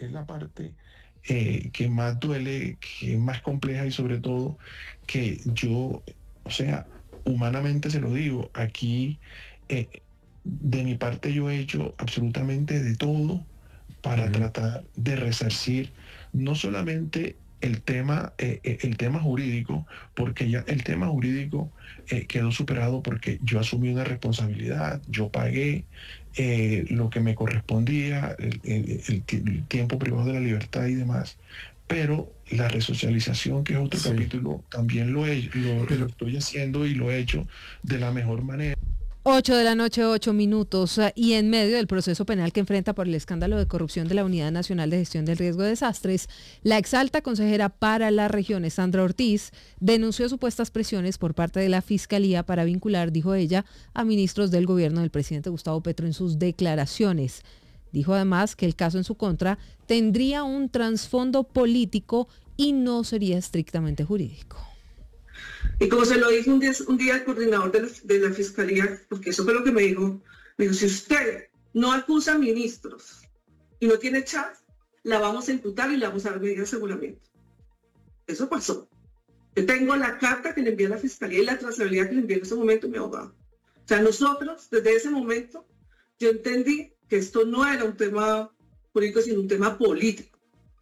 es la parte que más duele, que es más compleja y sobre todo que yo, o sea, humanamente se lo digo, aquí de mi parte yo he hecho absolutamente de todo para Ujú. tratar de resarcir no solamente el tema jurídico, porque ya el tema jurídico quedó superado porque yo asumí una responsabilidad, yo pagué lo que me correspondía, el tiempo privado de la libertad y demás, pero la resocialización, que es otro Sí. capítulo, también lo Pero estoy haciendo y lo he hecho de la mejor manera. 8 de la noche, 8 minutos, y en medio del proceso penal que enfrenta por el escándalo de corrupción de la Unidad Nacional de Gestión del Riesgo de Desastres, la exalta consejera para las regiones, Sandra Ortiz, denunció supuestas presiones por parte de la Fiscalía para vincular, dijo ella, a ministros del gobierno del presidente Gustavo Petro en sus declaraciones. Dijo además que el caso en su contra tendría un trasfondo político y no sería estrictamente jurídico. Y como se lo dije un día al coordinador de la fiscalía, porque eso fue lo que me dijo, si usted no acusa a ministros y no tiene chat, la vamos a imputar y le vamos a dar medidas de aseguramiento. Eso pasó. Yo tengo la carta que le envié a la fiscalía y la trazabilidad que le envié en ese momento a mi abogado. O sea, nosotros, desde ese momento, yo entendí que esto no era un tema político, sino un tema político.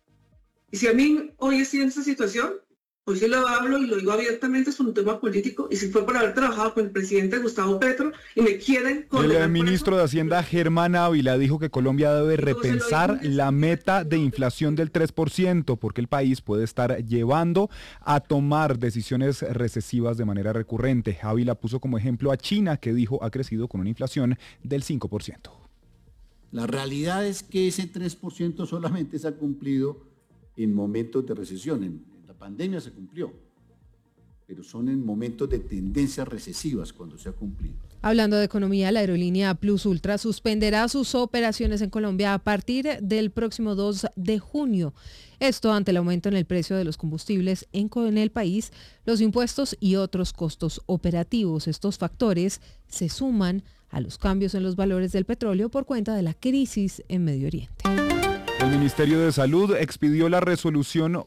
Y si a mí hoy estoy en esta situación, hoy sí lo hablo y lo digo abiertamente, es un tema político, y si fue por haber trabajado con el presidente Gustavo Petro y me quieren condenar. el ministro de Hacienda, Germán Ávila, dijo que Colombia debe repensar la meta de inflación del 3%, porque el país puede estar llevando a tomar decisiones recesivas de manera recurrente. Ávila puso como ejemplo a China, que dijo ha crecido con una inflación del 5%. La realidad es que ese 3% solamente se ha cumplido en momentos de recesión. En la pandemia se cumplió, pero son en momentos de tendencias recesivas cuando se ha cumplido. Hablando de economía, la aerolínea Plus Ultra suspenderá sus operaciones en Colombia a partir del próximo 2 de junio. Esto ante el aumento en el precio de los combustibles en el país, los impuestos y otros costos operativos. Estos factores se suman a los cambios en los valores del petróleo por cuenta de la crisis en Medio Oriente. El Ministerio de Salud expidió la resolución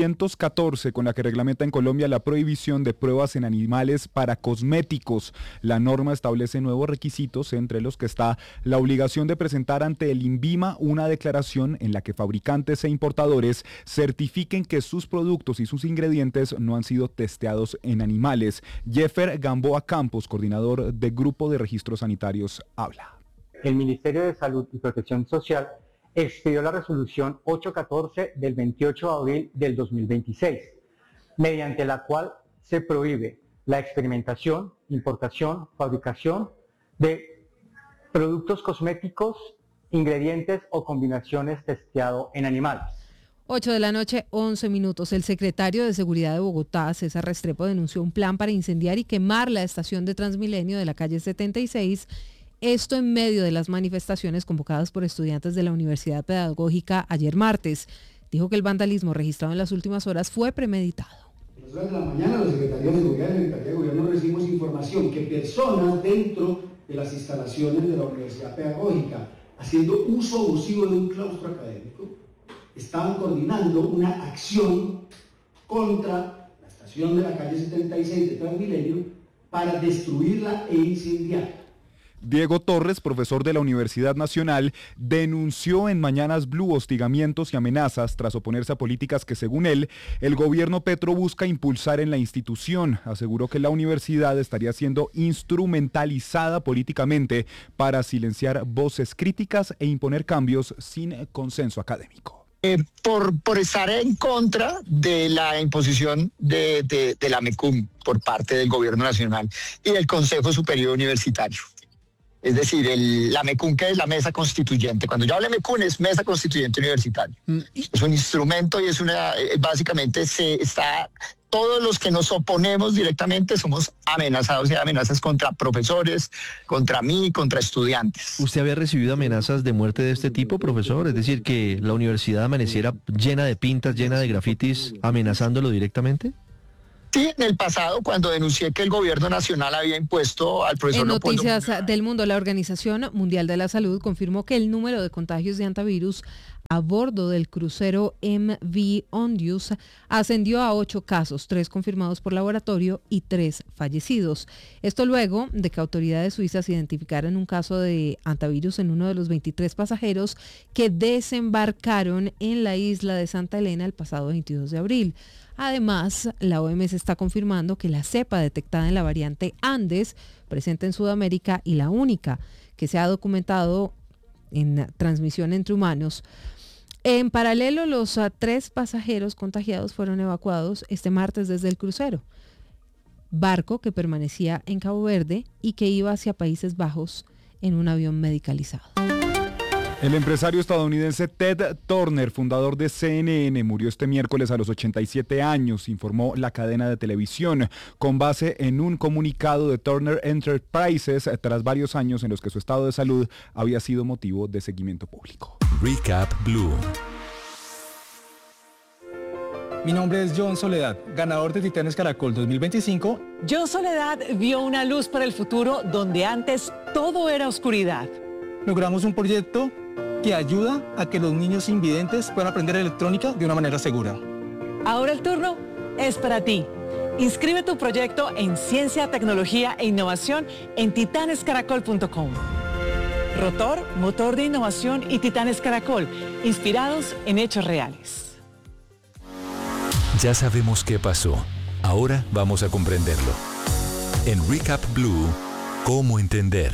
814 con la que reglamenta en Colombia la prohibición de pruebas en animales para cosméticos. La norma establece nuevos requisitos, entre los que está la obligación de presentar ante el INVIMA una declaración en la que fabricantes e importadores certifiquen que sus productos y sus ingredientes no han sido testeados en animales. Jeffer Gamboa Campos, coordinador de Grupo de Registros Sanitarios, habla. El Ministerio de Salud y Protección Social expidió la resolución 814 del 28 de abril del 2026, mediante la cual se prohíbe la experimentación, importación, fabricación de productos cosméticos, ingredientes o combinaciones testeado en animales. 8 de la noche, 11 minutos. El secretario de Seguridad de Bogotá, César Restrepo, denunció un plan para incendiar y quemar la estación de Transmilenio de la calle 76. Esto en medio de las manifestaciones convocadas por estudiantes de la Universidad Pedagógica ayer martes. Dijo que el vandalismo registrado en las últimas horas fue premeditado. A las horas de la mañana, la Secretaría de Seguridad y la Secretaría de Gobierno recibimos información que personas dentro de las instalaciones de la Universidad Pedagógica, haciendo uso abusivo de un claustro académico, estaban coordinando una acción contra la estación de la calle 76 de Transmilenio para destruirla e incendiarla. Diego Torres, profesor de la Universidad Nacional, denunció en Mañanas Blue hostigamientos y amenazas tras oponerse a políticas que, según él, el gobierno Petro busca impulsar en la institución. Aseguró que la universidad estaría siendo instrumentalizada políticamente para silenciar voces críticas e imponer cambios sin consenso académico. Por estar en contra de la imposición de la MECUM por parte del gobierno nacional y del Consejo Superior Universitario. Es decir, la MECUN, que es la mesa constituyente. Cuando yo hablo de MECUN es mesa constituyente universitaria. Es un instrumento y es básicamente todos los que nos oponemos directamente somos amenazados y hay amenazas contra profesores, contra mí, contra estudiantes. ¿Usted había recibido amenazas de muerte de este tipo, profesor? Es decir, que la universidad amaneciera llena de pintas, llena de grafitis, amenazándolo directamente. Sí, en el pasado, cuando denuncié que el gobierno nacional había impuesto al profesor En Leopoldo Noticias del Mundo, la Organización Mundial de la Salud confirmó que el número de contagios de hantavirus a bordo del crucero MV Ondius ascendió a 8 casos, 3 confirmados por laboratorio y 3 fallecidos. Esto luego de que autoridades suizas identificaran un caso de hantavirus en uno de los 23 pasajeros que desembarcaron en la isla de Santa Elena el pasado 22 de abril. Además, la OMS está confirmando que la cepa detectada en la variante Andes, presente en Sudamérica y la única que se ha documentado en transmisión entre humanos. En paralelo, los 3 pasajeros contagiados fueron evacuados este martes desde el crucero, barco que permanecía en Cabo Verde y que iba hacia Países Bajos en un avión medicalizado. El empresario estadounidense Ted Turner, fundador de CNN, murió este miércoles a los 87 años, informó la cadena de televisión, con base en un comunicado de Turner Enterprises tras varios años en los que su estado de salud había sido motivo de seguimiento público. Recap Blue. Mi nombre es John Soledad, ganador de Titanes Caracol 2025. John Soledad vio una luz para el futuro donde antes todo era oscuridad. Logramos un proyecto que ayuda a que los niños invidentes puedan aprender electrónica de una manera segura. Ahora el turno es para ti. Inscribe tu proyecto en Ciencia, Tecnología e Innovación en titanescaracol.com. Rotor, motor de innovación y Titanes Caracol, inspirados en hechos reales. Ya sabemos qué pasó. Ahora vamos a comprenderlo. En Recap Blue, ¿cómo entender?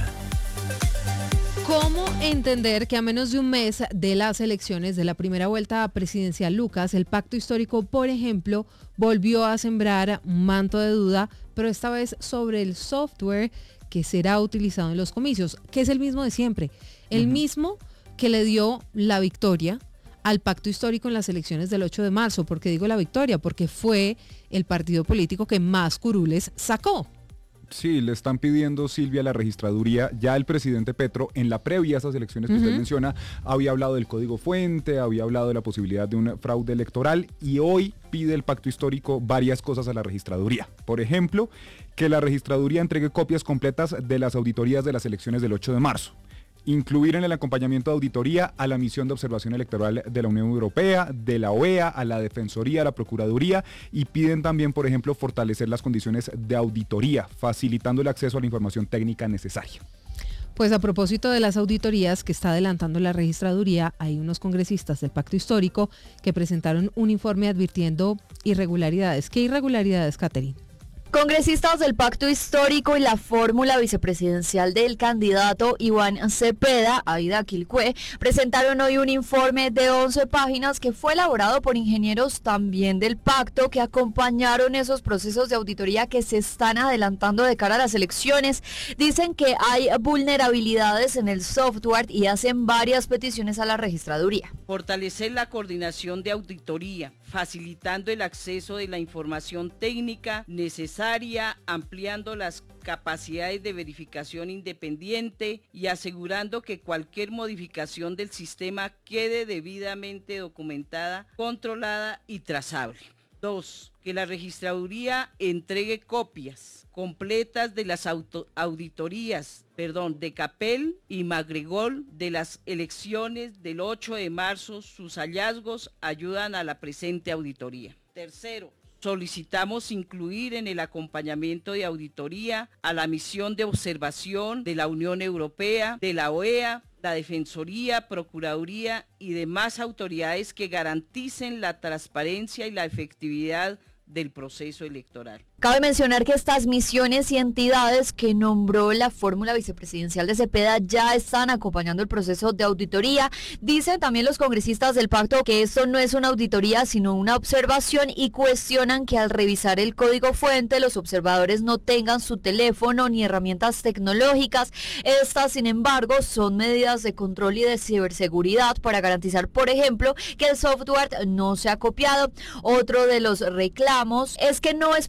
¿Cómo entender que a menos de un mes de las elecciones de la primera vuelta presidencial, Lucas, el pacto histórico, por ejemplo, volvió a sembrar un manto de duda, pero esta vez sobre el software que será utilizado en los comicios, que es el mismo de siempre, el mismo que le dio la victoria al pacto histórico en las elecciones del 8 de marzo? ¿Por qué digo la victoria? Porque fue el partido político que más curules sacó. Sí, le están pidiendo, Silvia, a la registraduría. Ya el presidente Petro, en la previa a esas elecciones que usted menciona, había hablado del código fuente, había hablado de la posibilidad de un fraude electoral, y hoy pide el pacto histórico varias cosas a la registraduría. Por ejemplo, que la registraduría entregue copias completas de las auditorías de las elecciones del 8 de marzo. Incluir en el acompañamiento de auditoría a la misión de observación electoral de la Unión Europea, de la OEA, a la Defensoría, a la Procuraduría, y piden también, por ejemplo, fortalecer las condiciones de auditoría, facilitando el acceso a la información técnica necesaria. Pues a propósito de las auditorías que está adelantando la registraduría, hay unos congresistas del Pacto Histórico que presentaron un informe advirtiendo irregularidades. ¿Qué irregularidades, Catherine? Congresistas del Pacto Histórico y la fórmula vicepresidencial del candidato Iván Cepeda, Aida Quilcue, presentaron hoy un informe de 11 páginas que fue elaborado por ingenieros también del pacto que acompañaron esos procesos de auditoría que se están adelantando de cara a las elecciones. Dicen que hay vulnerabilidades en el software y hacen varias peticiones a la registraduría. Fortalecer la coordinación de auditoría, facilitando el acceso de la información técnica necesaria, ampliando las capacidades de verificación independiente y asegurando que cualquier modificación del sistema quede debidamente documentada, controlada y trazable. 2. Que la registraduría entregue copias completas de las auditorías de Capel y Magregol de las elecciones del 8 de marzo. Sus hallazgos ayudan a la presente auditoría. 3. Solicitamos incluir en el acompañamiento de auditoría a la misión de observación de la Unión Europea, de la OEA, la Defensoría, Procuraduría y demás autoridades que garanticen la transparencia y la efectividad del proceso electoral. Cabe mencionar que estas misiones y entidades que nombró la fórmula vicepresidencial de Cepeda ya están acompañando el proceso de auditoría. Dicen también los congresistas del pacto que esto no es una auditoría sino una observación y cuestionan que al revisar el código fuente los observadores no tengan su teléfono ni herramientas tecnológicas. Estas, sin embargo, son medidas de control y de ciberseguridad para garantizar, por ejemplo, que el software no se ha copiado. Otro de los reclamos es que no es posible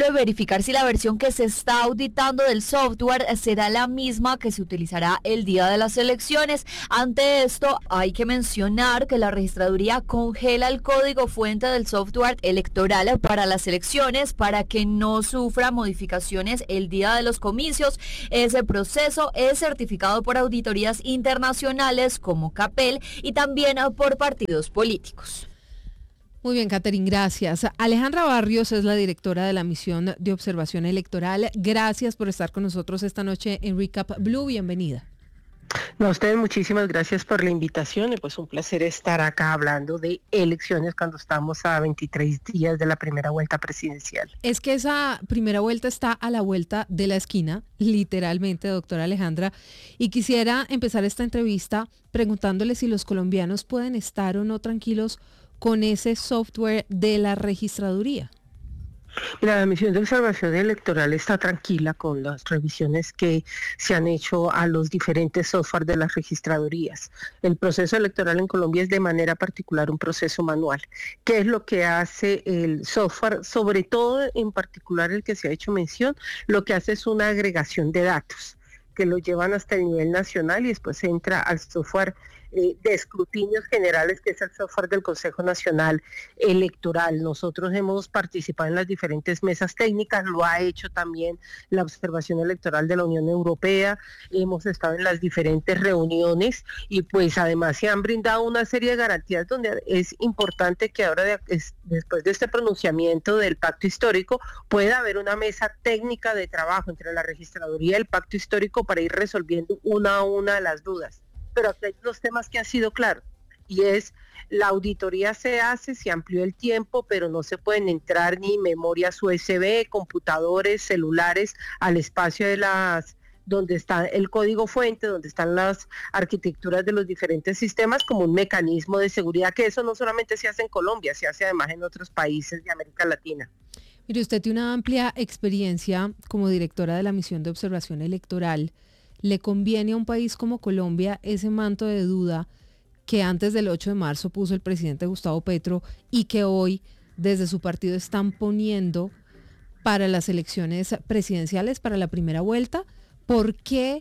debe verificar si la versión que se está auditando del software será la misma que se utilizará el día de las elecciones. Ante esto, hay que mencionar que la registraduría congela el código fuente del software electoral para las elecciones para que no sufra modificaciones el día de los comicios. Ese proceso es certificado por auditorías internacionales como CAPEL y también por partidos políticos. Muy bien, Catherine, gracias. Alejandra Barrios es la directora de la misión de observación electoral. Gracias por estar con nosotros esta noche en Recap Blue. Bienvenida. No, a ustedes muchísimas gracias por la invitación y pues un placer estar acá hablando de elecciones cuando estamos a 23 días de la primera vuelta presidencial. Es que esa primera vuelta está a la vuelta de la esquina, literalmente, doctora Alejandra, y quisiera empezar esta entrevista preguntándole si los colombianos pueden estar o no tranquilos con ese software de la registraduría. Mira, la misión de observación electoral está tranquila con las revisiones que se han hecho a los diferentes software de las registradurías. El proceso electoral en Colombia es de manera particular un proceso manual. ¿Qué es lo que hace el software? Sobre todo, en particular el que se ha hecho mención, lo que hace es una agregación de datos que lo llevan hasta el nivel nacional y después se entra al software de escrutinios generales, que es el software del Consejo Nacional Electoral. Nosotros hemos participado en las diferentes mesas técnicas, lo ha hecho también la observación electoral de la Unión Europea, hemos estado en las diferentes reuniones y pues además se han brindado una serie de garantías donde es importante que ahora después de este pronunciamiento del pacto histórico pueda haber una mesa técnica de trabajo entre la registraduría y el pacto histórico para ir resolviendo una a una de las dudas. Pero aquí hay dos temas que han sido claros, y es la auditoría se hace, se amplió el tiempo, pero no se pueden entrar ni memorias USB, computadores, celulares al espacio de donde está el código fuente, donde están las arquitecturas de los diferentes sistemas como un mecanismo de seguridad, que eso no solamente se hace en Colombia, se hace además en otros países de América Latina. Mire, usted tiene una amplia experiencia como directora de la misión de observación electoral. ¿Le conviene a un país como Colombia ese manto de duda que antes del 8 de marzo puso el presidente Gustavo Petro y que hoy desde su partido están poniendo para las elecciones presidenciales, para la primera vuelta? ¿Por qué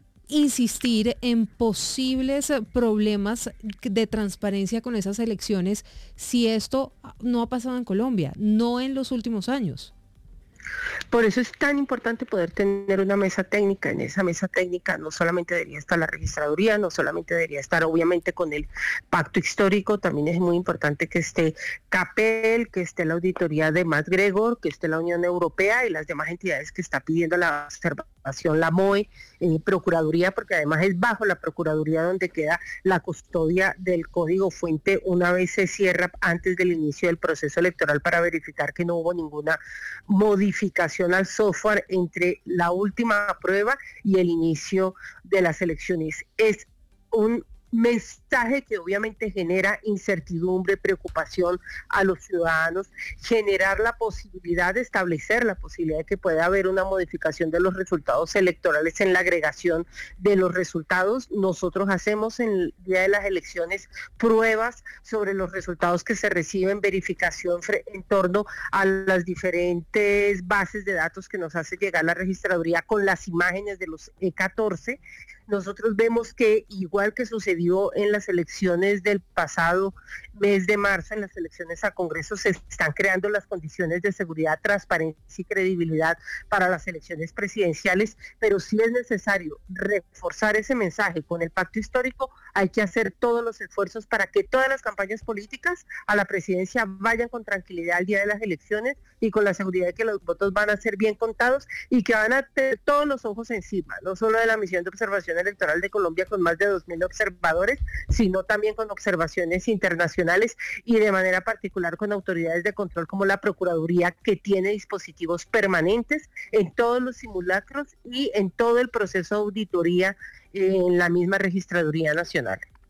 insistir en posibles problemas de transparencia con esas elecciones si esto no ha pasado en Colombia, no en los últimos años? Por eso es tan importante poder tener una mesa técnica. En esa mesa técnica no solamente debería estar la registraduría, no solamente debería estar obviamente con el pacto histórico, también es muy importante que esté CAPEL, que esté la auditoría de MacGregor, que esté la Unión Europea y las demás entidades que está pidiendo la observación, la MOE, Procuraduría, porque además es bajo la Procuraduría donde queda la custodia del código fuente una vez se cierra antes del inicio del proceso electoral para verificar que no hubo ninguna modificación al software entre la última prueba y el inicio de las elecciones. Es un mensaje que obviamente genera incertidumbre, preocupación a los ciudadanos, generar la posibilidad de establecer la posibilidad de que pueda haber una modificación de los resultados electorales en la agregación de los resultados. Nosotros hacemos en el día de las elecciones pruebas sobre los resultados que se reciben, verificación en torno a las diferentes bases de datos que nos hace llegar la registraduría con las imágenes de los E14. Nosotros vemos que, igual que sucedió en las elecciones del pasado mes de marzo, en las elecciones a Congreso, se están creando las condiciones de seguridad, transparencia y credibilidad para las elecciones presidenciales, pero sí es necesario reforzar ese mensaje con el pacto histórico. Hay que hacer todos los esfuerzos para que todas las campañas políticas a la presidencia vayan con tranquilidad al día de las elecciones y con la seguridad de que los votos van a ser bien contados y que van a tener todos los ojos encima, no solo de la misión de observación electoral de Colombia con más de 2.000 observadores, sino también con observaciones internacionales y de manera particular con autoridades de control como la Procuraduría, que tiene dispositivos permanentes en todos los simulacros y en todo el proceso de auditoría en la misma Registraduría Nacional.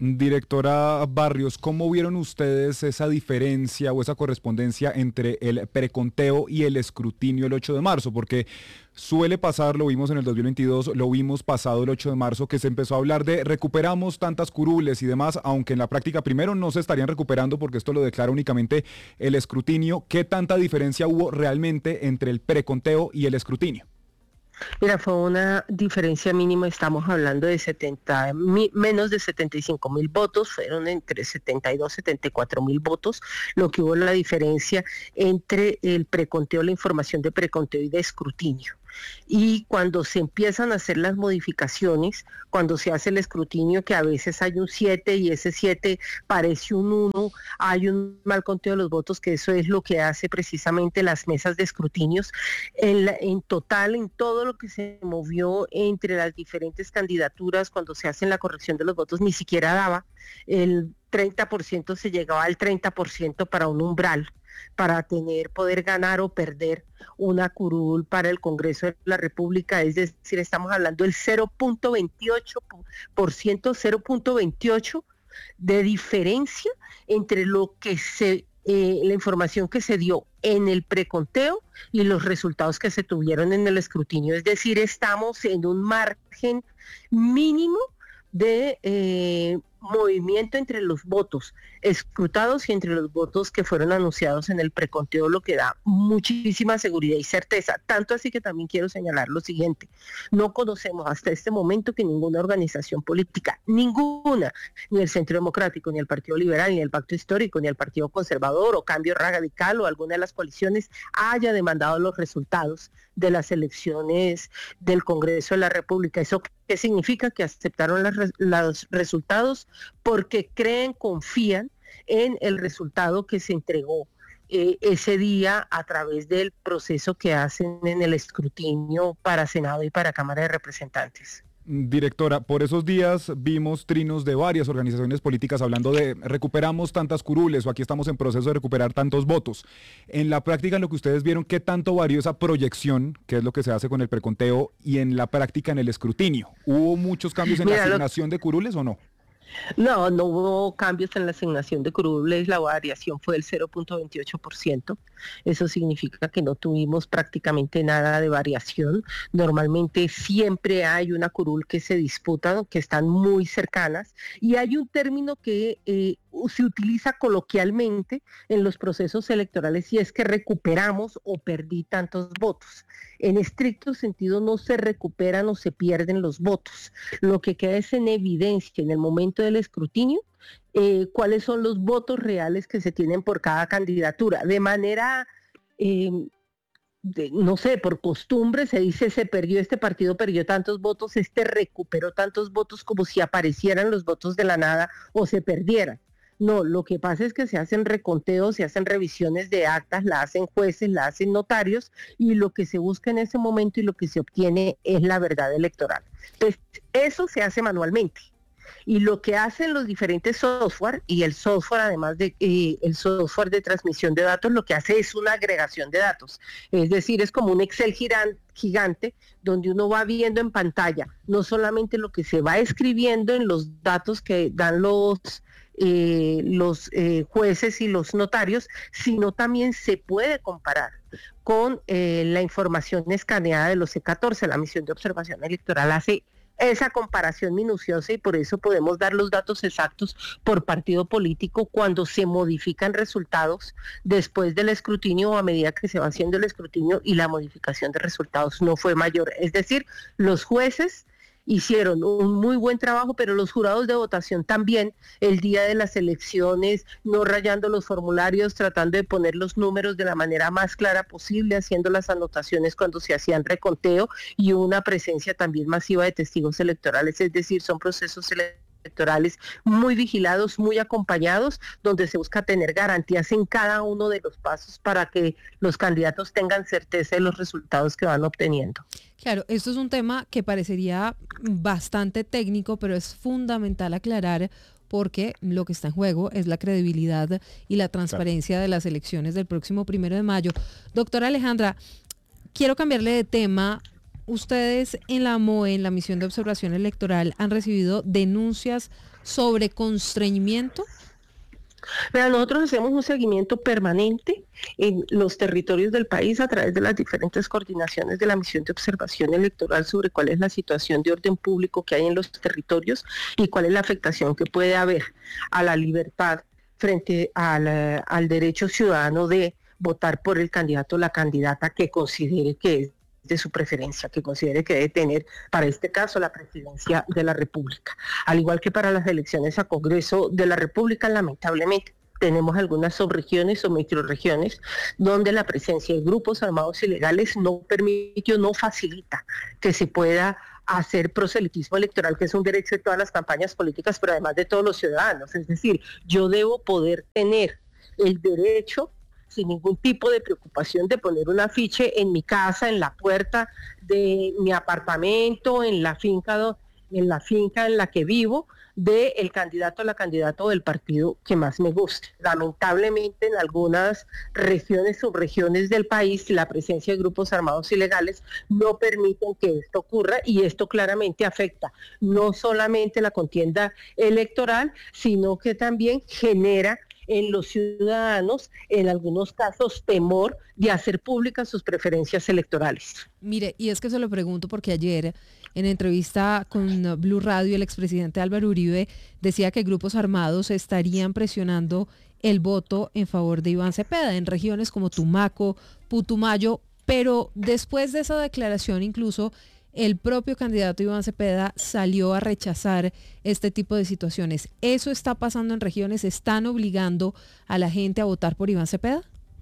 Directora Barrios, ¿cómo vieron ustedes esa diferencia o esa correspondencia entre el preconteo y el escrutinio el 8 de marzo? Porque suele pasar, lo vimos en el 2022, lo vimos pasado el 8 de marzo, que se empezó a hablar de recuperamos tantas curules y demás, aunque en la práctica primero no se estarían recuperando porque esto lo declara únicamente el escrutinio. ¿Qué tanta diferencia hubo realmente entre el preconteo y el escrutinio? Mira, fue una diferencia mínima, estamos hablando de menos de 75.000 votos, fueron entre 72 y 74.000 votos, lo que hubo la diferencia entre el preconteo, la información de preconteo y de escrutinio. Y cuando se empiezan a hacer las modificaciones, cuando se hace el escrutinio, que a veces hay un 7 y ese 7 parece un 1, hay un mal conteo de los votos, que eso es lo que hace precisamente las mesas de escrutinios. En total, en todo lo que se movió entre las diferentes candidaturas, cuando se hace la corrección de los votos, ni siquiera daba el 30%, se llegaba al 30% para un umbral, para poder ganar o perder una curul para el Congreso de la República, es decir, estamos hablando del 0.28% de diferencia entre lo que la información que se dio en el preconteo y los resultados que se tuvieron en el escrutinio, es decir, estamos en un margen mínimo de movimiento entre los votos escrutados y entre los votos que fueron anunciados en el preconteo, lo que da muchísima seguridad y certeza. Tanto así que también quiero señalar lo siguiente: no conocemos hasta este momento que ninguna organización política, ninguna, ni el Centro Democrático, ni el Partido Liberal, ni el Pacto Histórico, ni el Partido Conservador o Cambio Radical o alguna de las coaliciones haya demandado los resultados de las elecciones del Congreso de la República. ¿Eso qué significa? Que aceptaron los resultados porque creen, confían en el resultado que se entregó ese día a través del proceso que hacen en el escrutinio para Senado y para Cámara de Representantes. Directora, por esos días vimos trinos de varias organizaciones políticas hablando de recuperamos tantas curules o aquí estamos en proceso de recuperar tantos votos. En la práctica, en lo que ustedes vieron, ¿qué tanto varió esa proyección, que es lo que se hace con el preconteo, y en la práctica en el escrutinio? ¿Hubo muchos cambios en la asignación de curules o no? No hubo cambios en la asignación de curules, la variación fue del 0.28%. Eso significa que no tuvimos prácticamente nada de variación. Normalmente siempre hay una curul que se disputa, que están muy cercanas, y hay un término que se utiliza coloquialmente en los procesos electorales y es que recuperamos o perdí tantos votos. En estricto sentido no se recuperan o se pierden los votos. Lo que queda es en evidencia en el momento del escrutinio cuáles son los votos reales que se tienen por cada candidatura. De manera, no sé, por costumbre se dice este partido perdió tantos votos, este recuperó tantos votos, como si aparecieran los votos de la nada o se perdieran. No, lo que pasa es que se hacen reconteos, se hacen revisiones de actas, la hacen jueces, la hacen notarios, y lo que se busca en ese momento y lo que se obtiene es la verdad electoral. Entonces, eso se hace manualmente. Y lo que hacen los diferentes software, y el software, además de el software de transmisión de datos, lo que hace es una agregación de datos. Es decir, es como un Excel gigante donde uno va viendo en pantalla no solamente lo que se va escribiendo en los datos que dan los jueces y los notarios, sino también se puede comparar con la información escaneada de los C14. La misión de observación electoral hace esa comparación minuciosa y por eso podemos dar los datos exactos por partido político cuando se modifican resultados después del escrutinio o a medida que se va haciendo el escrutinio y la modificación de resultados no fue mayor. Es decir, los jueces hicieron un muy buen trabajo, pero los jurados de votación también, el día de las elecciones, no rayando los formularios, tratando de poner los números de la manera más clara posible, haciendo las anotaciones cuando se hacían reconteo, y una presencia también masiva de testigos electorales. Es decir, son procesos electorales muy vigilados, muy acompañados, donde se busca tener garantías en cada uno de los pasos para que los candidatos tengan certeza de los resultados que van obteniendo. Claro, esto es un tema que parecería bastante técnico, pero es fundamental aclarar porque lo que está en juego es la credibilidad y la transparencia de las elecciones del próximo 1 de mayo. Doctora Alejandra, quiero cambiarle de tema ustedes en la MOE, en la misión de observación electoral, han recibido denuncias sobre constreñimiento. Mira, nosotros hacemos un seguimiento permanente en los territorios del país a través de las diferentes coordinaciones de la misión de observación electoral sobre cuál es la situación de orden público que hay en los territorios y cuál es la afectación que puede haber a la libertad frente al derecho ciudadano de votar por el candidato o la candidata que considere que es de su preferencia, que considere que debe tener, para este caso, la presidencia de la República. Al igual que para las elecciones a Congreso de la República, lamentablemente, tenemos algunas subregiones o microrregiones donde la presencia de grupos armados ilegales no permite o no facilita que se pueda hacer proselitismo electoral, que es un derecho de todas las campañas políticas, pero además de todos los ciudadanos. Es decir, yo debo poder tener el derecho sin ningún tipo de preocupación de poner un afiche en mi casa, en la puerta de mi apartamento, en la finca en la que vivo, del candidato o la candidata o del partido que más me guste. Lamentablemente en algunas regiones, subregiones del país, la presencia de grupos armados ilegales no permiten que esto ocurra, y esto claramente afecta no solamente la contienda electoral, sino que también genera en los ciudadanos, en algunos casos, temor de hacer públicas sus preferencias electorales. Mire, y es que se lo pregunto porque ayer, en entrevista con Blue Radio, el expresidente Álvaro Uribe decía que grupos armados estarían presionando el voto en favor de Iván Cepeda en regiones como Tumaco, Putumayo, pero después de esa declaración incluso el propio candidato Iván Cepeda salió a rechazar este tipo de situaciones. ¿Eso está pasando en regiones? ¿Están obligando a la gente a votar por Iván Cepeda?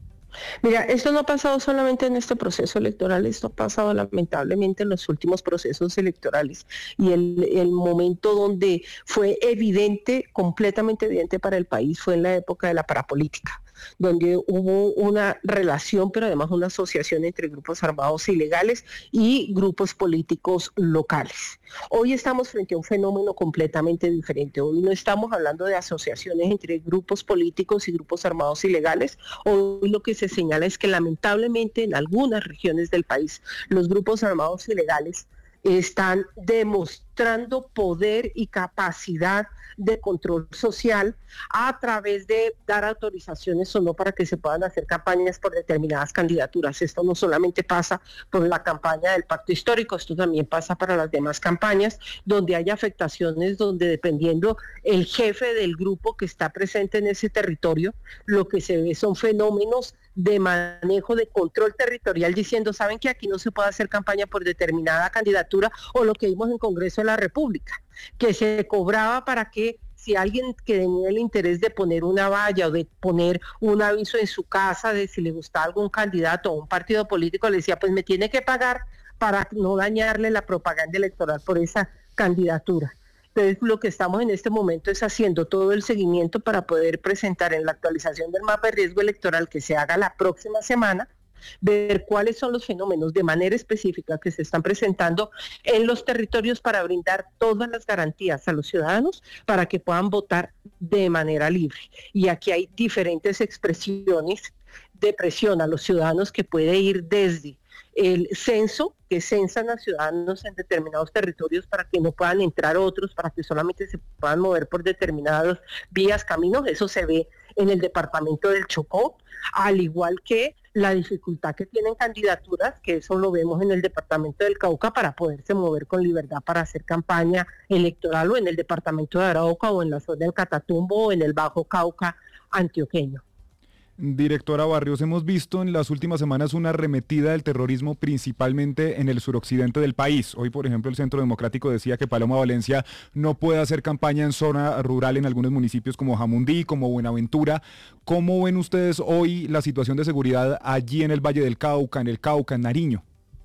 Mira, esto no ha pasado solamente en este proceso electoral, esto ha pasado lamentablemente en los últimos procesos electorales, y el momento donde fue evidente, completamente evidente para el país, fue en la época de la parapolítica, donde hubo una relación, pero además una asociación entre grupos armados ilegales y grupos políticos locales. Hoy estamos frente a un fenómeno completamente diferente. Hoy no estamos hablando de asociaciones entre grupos políticos y grupos armados ilegales. Hoy lo que se señala es que lamentablemente en algunas regiones del país los grupos armados ilegales están demostrando poder y capacidad de control social a través de dar autorizaciones o no para que se puedan hacer campañas por determinadas candidaturas. Esto no solamente pasa por la campaña del pacto histórico, esto también pasa para las demás campañas donde hay afectaciones, donde dependiendo el jefe del grupo que está presente en ese territorio, lo que se ve son fenómenos de manejo de control territorial diciendo, saben que aquí no se puede hacer campaña por determinada candidatura, o lo que vimos en Congreso de la República, que se cobraba para que si alguien que tenía el interés de poner una valla o de poner un aviso en su casa de si le gustaba algún candidato o un partido político, le decía, pues me tiene que pagar para no dañarle la propaganda electoral por esa candidatura. Entonces lo que estamos en este momento es haciendo todo el seguimiento para poder presentar en la actualización del mapa de riesgo electoral que se haga la próxima semana, ver cuáles son los fenómenos de manera específica que se están presentando en los territorios para brindar todas las garantías a los ciudadanos para que puedan votar de manera libre. Y aquí hay diferentes expresiones de presión a los ciudadanos que puede ir desde el censo, que censan a ciudadanos en determinados territorios para que no puedan entrar otros, para que solamente se puedan mover por determinadas vías, caminos. Eso se ve en el departamento del Chocó, al igual que la dificultad que tienen candidaturas, que eso lo vemos en el departamento del Cauca, para poderse mover con libertad para hacer campaña electoral, o en el departamento de Arauca, o en la zona del Catatumbo, o en el Bajo Cauca antioqueño. Directora Barrios, hemos visto en las últimas semanas una arremetida del terrorismo principalmente en el suroccidente del país. Hoy, por ejemplo, el Centro Democrático decía que Paloma Valencia no puede hacer campaña en zona rural en algunos municipios como Jamundí, como Buenaventura. ¿Cómo ven ustedes hoy la situación de seguridad allí en el Valle del Cauca, en Nariño?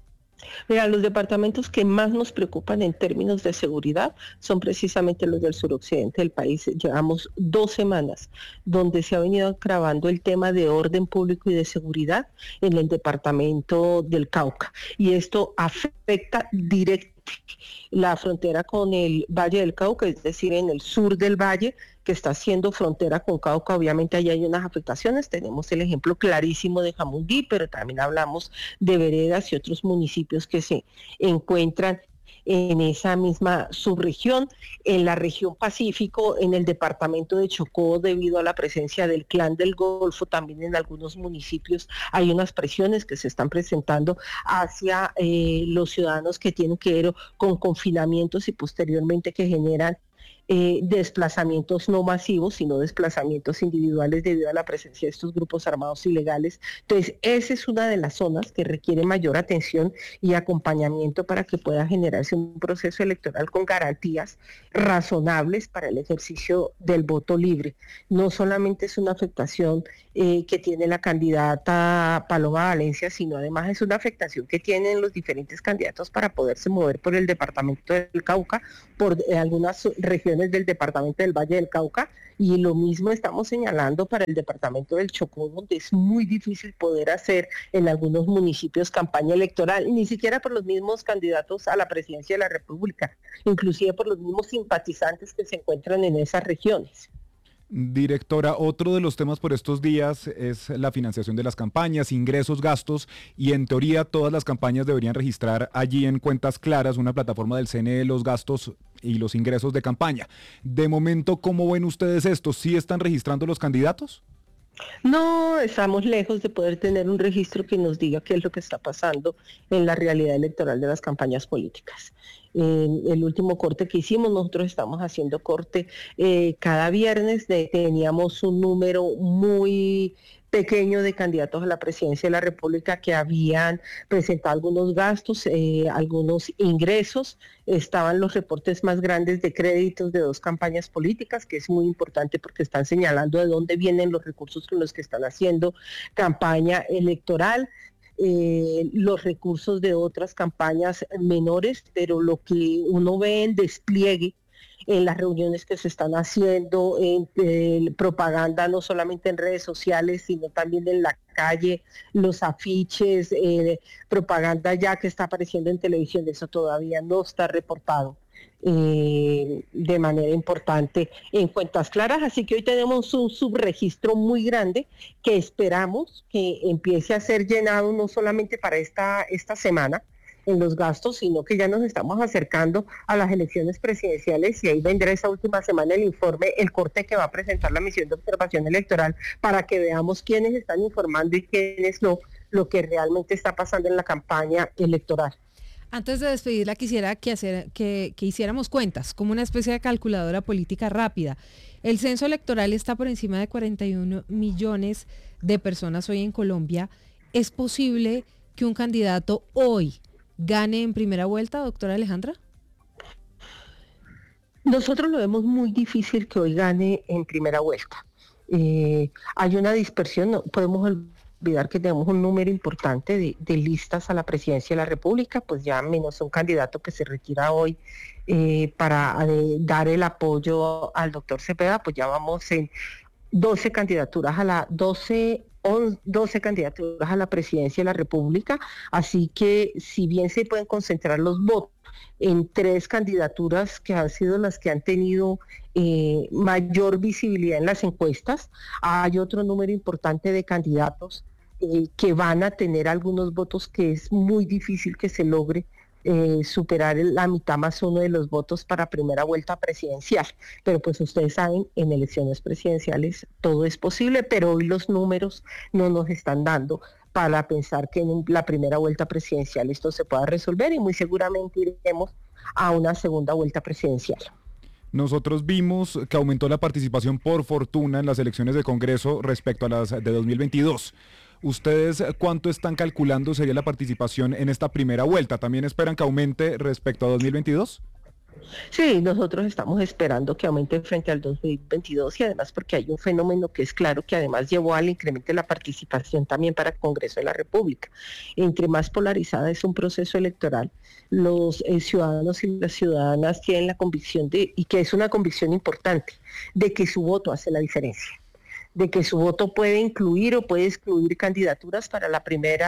Mira, los departamentos que más nos preocupan en términos de seguridad son precisamente los del suroccidente del país. Llevamos 2 semanas donde se ha venido agravando el tema de orden público y de seguridad en el departamento del Cauca. Y esto afecta directamente la frontera con el Valle del Cauca, es decir, en el sur del valle, que está haciendo frontera con Cauca. Obviamente allí hay unas afectaciones, tenemos el ejemplo clarísimo de Jamundí, pero también hablamos de Veredas y otros municipios que se encuentran en esa misma subregión. En la región Pacífico, en el departamento de Chocó, debido a la presencia del Clan del Golfo, también en algunos municipios hay unas presiones que se están presentando hacia los ciudadanos que tienen que ver con confinamientos y posteriormente que generan desplazamientos no masivos, sino desplazamientos individuales debido a la presencia de estos grupos armados ilegales. Entonces, esa es una de las zonas que requiere mayor atención y acompañamiento para que pueda generarse un proceso electoral con garantías razonables para el ejercicio del voto libre. No solamente es una afectación que tiene la candidata Paloma Valencia, sino además es una afectación que tienen los diferentes candidatos para poderse mover por el departamento del Cauca, por algunas regiones del departamento del Valle del Cauca, y lo mismo estamos señalando para el departamento del Chocó, donde es muy difícil poder hacer en algunos municipios campaña electoral, ni siquiera por los mismos candidatos a la presidencia de la República, inclusive por los mismos simpatizantes que se encuentran en esas regiones. Directora, otro de los temas por estos días es la financiación de las campañas, ingresos, gastos, y en teoría todas las campañas deberían registrar allí en Cuentas Claras, una plataforma del CNE, los gastos y los ingresos de campaña. De momento, ¿cómo ven ustedes esto? ¿Sí están registrando los candidatos? No, estamos lejos de poder tener un registro que nos diga qué es lo que está pasando en la realidad electoral de las campañas políticas. En el último corte que hicimos, nosotros estamos haciendo corte cada viernes, teníamos un número muy pequeño de candidatos a la presidencia de la República que habían presentado algunos gastos, algunos ingresos. Estaban los reportes más grandes de créditos de 2 campañas políticas, que es muy importante porque están señalando de dónde vienen los recursos con los que están haciendo campaña electoral. Los recursos de otras campañas menores, pero lo que uno ve en despliegue en las reuniones que se están haciendo, en propaganda no solamente en redes sociales, sino también en la calle, los afiches, propaganda ya que está apareciendo en televisión, eso todavía no está reportado de manera importante en Cuentas Claras, así que hoy tenemos un subregistro muy grande que esperamos que empiece a ser llenado no solamente para esta semana en los gastos, sino que ya nos estamos acercando a las elecciones presidenciales y ahí vendrá esa última semana el informe, el corte que va a presentar la misión de observación electoral para que veamos quiénes están informando y quiénes no, lo que realmente está pasando en la campaña electoral. Antes de despedirla, quisiera que hiciéramos cuentas, como una especie de calculadora política rápida. El censo electoral está por encima de 41 millones de personas hoy en Colombia. ¿Es posible que un candidato hoy gane en primera vuelta, doctora Alejandra? Nosotros lo vemos muy difícil que hoy gane en primera vuelta. Hay una dispersión, no podemos olvidar que tenemos un número importante de listas a la presidencia de la República, pues ya menos un candidato que se retira hoy para dar el apoyo al doctor Cepeda, pues ya vamos en 12 candidaturas a 12 candidaturas a la presidencia de la República, así que si bien se pueden concentrar los votos en 3 candidaturas que han sido las que han tenido mayor visibilidad en las encuestas, hay otro número importante de candidatos que van a tener algunos votos que es muy difícil que se logre superar la mitad más 1 de los votos para primera vuelta presidencial. Pero pues ustedes saben, en elecciones presidenciales todo es posible, pero hoy los números no nos están dando para pensar que en la primera vuelta presidencial esto se pueda resolver y muy seguramente iremos a una segunda vuelta presidencial. Nosotros vimos que aumentó la participación por fortuna en las elecciones de Congreso respecto a las de 2022. ¿Ustedes cuánto están calculando sería la participación en esta primera vuelta? ¿También esperan que aumente respecto a 2022? Sí, nosotros estamos esperando que aumente frente al 2022 y además porque hay un fenómeno que es claro que además llevó al incremento de la participación también para el Congreso de la República. Entre más polarizada es un proceso electoral, los ciudadanos y las ciudadanas tienen la convicción y que es una convicción importante, de que su voto hace la diferencia, de que su voto puede incluir o puede excluir candidaturas para la primera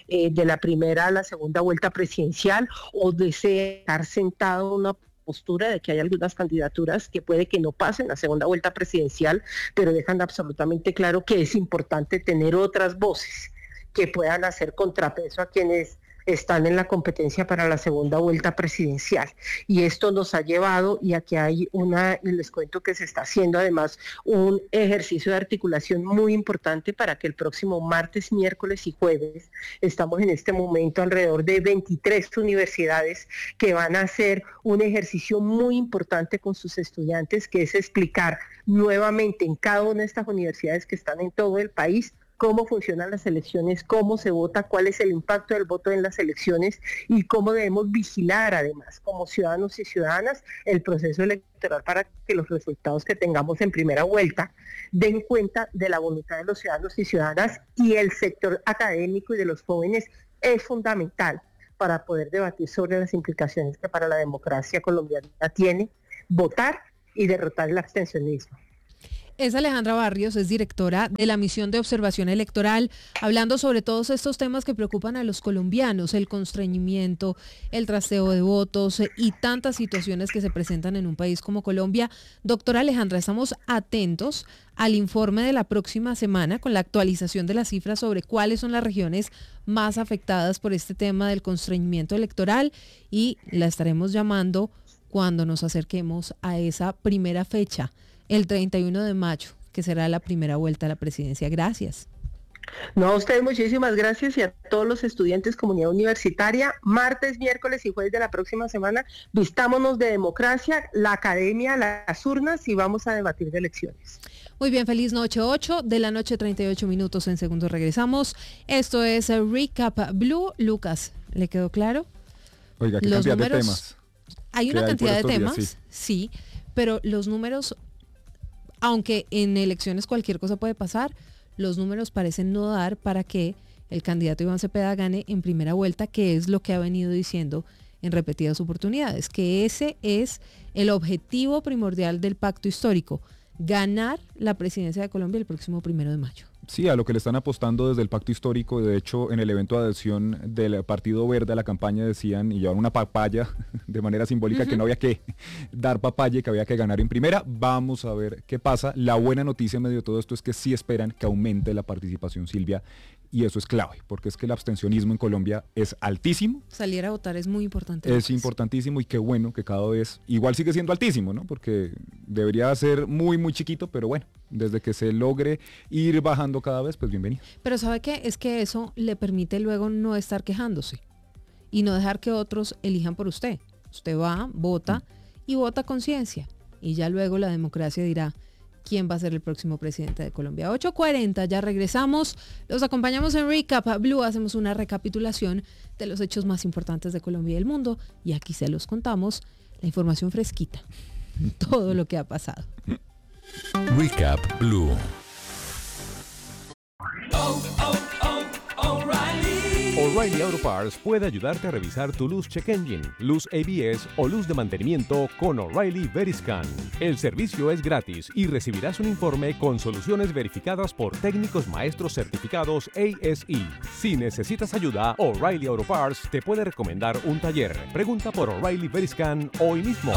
de la primera a la segunda vuelta presidencial, o desea estar sentado en una postura de que hay algunas candidaturas que puede que no pasen a segunda vuelta presidencial, pero dejan absolutamente claro que es importante tener otras voces que puedan hacer contrapeso a quienes están en la competencia para la segunda vuelta presidencial. Y esto nos ha llevado, y aquí hay les cuento que se está haciendo además un ejercicio de articulación muy importante para que el próximo martes, miércoles y jueves, estamos en este momento alrededor de 23 universidades que van a hacer un ejercicio muy importante con sus estudiantes, que es explicar nuevamente en cada una de estas universidades que están en todo el país cómo funcionan las elecciones, cómo se vota, cuál es el impacto del voto en las elecciones y cómo debemos vigilar además como ciudadanos y ciudadanas el proceso electoral para que los resultados que tengamos en primera vuelta den cuenta de la voluntad de los ciudadanos y ciudadanas, y el sector académico y de los jóvenes es fundamental para poder debatir sobre las implicaciones que para la democracia colombiana tiene votar y derrotar el abstencionismo. Es Alejandra Barrios, es directora de la Misión de Observación Electoral, hablando sobre todos estos temas que preocupan a los colombianos, el constreñimiento, el trasteo de votos y tantas situaciones que se presentan en un país como Colombia. Doctora Alejandra, estamos atentos al informe de la próxima semana con la actualización de las cifras sobre cuáles son las regiones más afectadas por este tema del constreñimiento electoral, y la estaremos llamando cuando nos acerquemos a esa primera fecha, el 31 de mayo, que será la primera vuelta a la presidencia. Gracias. No, a ustedes muchísimas gracias, y a todos los estudiantes, comunidad universitaria. Martes, miércoles y jueves de la próxima semana, vistámonos de democracia, la academia, las urnas, y vamos a debatir de elecciones. Muy bien, feliz noche. 8 de la noche, 38 minutos, en segundos regresamos. Esto es Recap Blue. Lucas, ¿le quedó claro? Oiga, qué cantidad de temas. Hay una cantidad de temas, sí, pero los números, aunque en elecciones cualquier cosa puede pasar, los números parecen no dar para que el candidato Iván Cepeda gane en primera vuelta, que es lo que ha venido diciendo en repetidas oportunidades, que ese es el objetivo primordial del pacto histórico, ganar la presidencia de Colombia el próximo 1 de mayo. Sí, a lo que le están apostando desde el pacto histórico. De hecho, en el evento de adhesión del Partido Verde a la campaña decían, y llevaron una papaya de manera simbólica, que no había que dar papaya y que había que ganar en primera. Vamos a ver qué pasa. La buena noticia en medio de todo esto es que sí esperan que aumente la participación, Silvia, y eso es clave, porque es que el abstencionismo en Colombia es altísimo. Salir a votar es muy importante. Es importantísimo, y qué bueno que cada vez, igual sigue siendo altísimo, ¿no? Porque debería ser muy, muy chiquito, pero bueno, desde que se logre ir bajando cada vez, pues bienvenido. Pero ¿sabe qué? Es que eso le permite luego no estar quejándose y no dejar que otros elijan por usted. Usted va, vota y vota con conciencia, y ya luego la democracia dirá quién va a ser el próximo presidente de Colombia. 8:40, ya regresamos. Los acompañamos en Recap Blue. Hacemos una recapitulación de los hechos más importantes de Colombia y el mundo, y aquí se los contamos, la información fresquita, todo lo que ha pasado. Recap Blue. O'Reilly Auto Parts puede ayudarte a revisar tu luz check engine, luz ABS o luz de mantenimiento con O'Reilly Veriscan. El servicio es gratis y recibirás un informe con soluciones verificadas por técnicos maestros certificados ASE. Si necesitas ayuda, O'Reilly Auto Parts te puede recomendar un taller. Pregunta por O'Reilly Veriscan hoy mismo.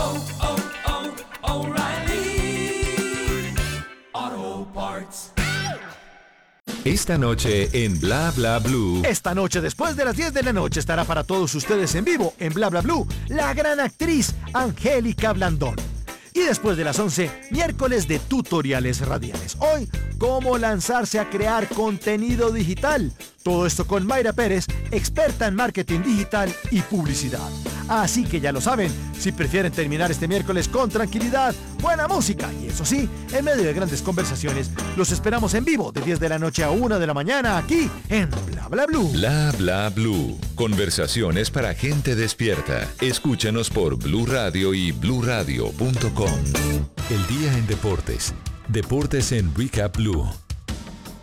O'Reilly Auto Parts. Esta noche en Bla Bla Blue. Esta noche, después de las 10 de la noche, estará para todos ustedes en vivo en Bla Bla Blue la gran actriz Angélica Blandón. Y después de las 11, miércoles de tutoriales radiales. Hoy, cómo lanzarse a crear contenido digital. Todo esto con Mayra Pérez, experta en marketing digital y publicidad. Así que ya lo saben, si prefieren terminar este miércoles con tranquilidad, buena música y eso sí, en medio de grandes conversaciones, los esperamos en vivo de 10 de la noche a 1 de la mañana aquí en Bla Bla Blue. Bla Bla Blue. Conversaciones para gente despierta. Escúchanos por Blue Radio y bluradio.com. El día en deportes. Deportes en Recap Blue.